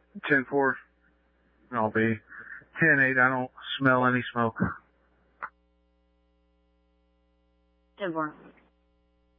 10-4. I'll be 10-8. I don't smell any smoke. 10-4.